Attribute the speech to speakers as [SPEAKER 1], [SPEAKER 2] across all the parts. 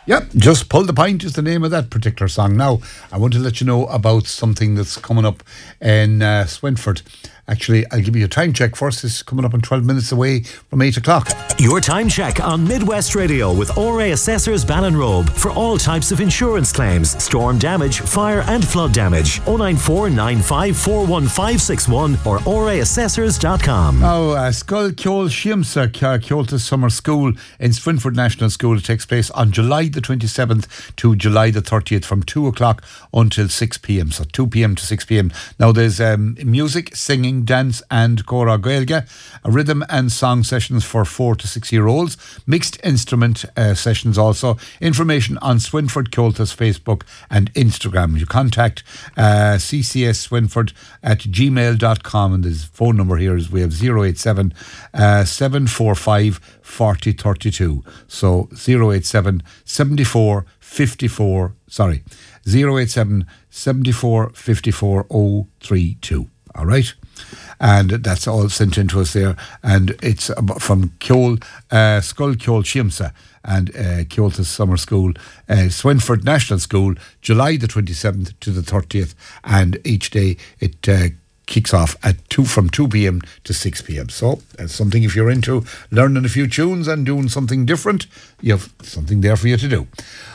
[SPEAKER 1] Yep, Just Pull the Pint is the name of that particular song. Now, I want to let you know about something that's coming up in Swinford. Actually, I'll give you a time check first. It's coming up in 12 minutes away from 8 o'clock.
[SPEAKER 2] Your time check on Midwest Radio with ORA Assessors Ballinrobe for all types of insurance claims, storm damage, fire and flood damage. 094 9541561 or oraassessors.com.
[SPEAKER 1] Now, Skull Ceol Shiamsa Ceoltas Summer School in Swinford National School. It takes place on July the 27th to July the 30th from 2 o'clock until 6 p.m. So 2 p.m. to 6 p.m. Now, there's music, singing, dance and Cora Gaeilge, rhythm and song sessions for 4 to 6 year olds, mixed instrument sessions also. Information on Swinford Ceoltas Facebook and Instagram. You contact CCS Swinford at gmail.com, and his phone number here is we have 087 745 4032. So 087 74 54 sorry 087 74 54 032. All right, and that's all sent in to us there, and it's from Skull Ceol Shiamsa and Ceoltas Summer School, Swinford National School, July the 27th to the 30th, and each day it kicks off at from 2 p.m. to 6 p.m. So that's something, if you're into learning a few tunes and doing something different, you have something there for you to do.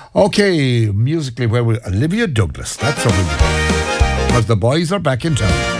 [SPEAKER 1] Okay, musically, where we Olivia Douglas, that's what we do, because the boys are back in town.